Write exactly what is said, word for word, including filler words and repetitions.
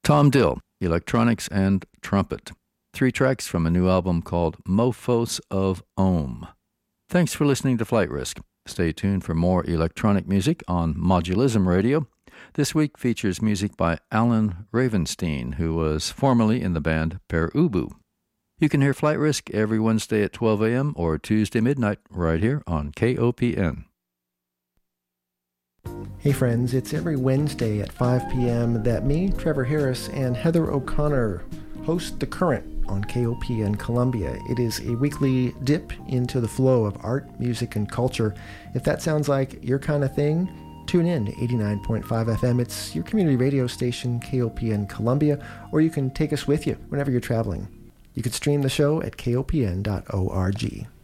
Tom Dill, Electronics and Trumpet. Three tracks from a new album called Mofos of Ohm. Thanks for listening to Flight Risk. Stay tuned for more electronic music on Modulism Radio. This week features music by Alan Ravenstein, who was formerly in the band Per Ubu. You can hear Flight Risk every Wednesday at twelve a.m. or Tuesday midnight right here on K O P N. Hey friends, it's every Wednesday at five p.m. that me, Trevor Harris, and Heather O'Connor host The Current on K O P N Columbia. It is a weekly dip into the flow of art, music, and culture. If that sounds like your kind of thing, tune in to eighty-nine point five F M. It's your community radio station, K O P N Columbia, or you can take us with you whenever you're traveling. You can stream the show at K O P N dot org.